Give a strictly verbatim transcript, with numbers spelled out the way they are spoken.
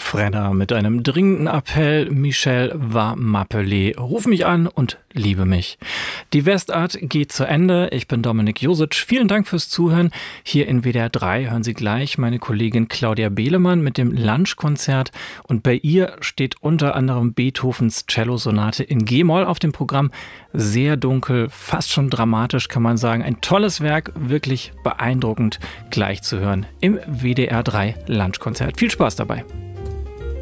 Fredder mit einem dringenden Appell. Michel va m'appeler. Ruf mich an und liebe mich. Die Westart geht zu Ende. Ich bin Dominik Josic. Vielen Dank fürs Zuhören. Hier in W D R drei hören Sie gleich meine Kollegin Claudia Behlemann mit dem Lunchkonzert. Und bei ihr steht unter anderem Beethovens Cellosonate in G-Moll auf dem Programm. Sehr dunkel, fast schon dramatisch, kann man sagen. Ein tolles Werk, wirklich beeindruckend gleich zu hören im W D R drei Lunchkonzert. Viel Spaß dabei.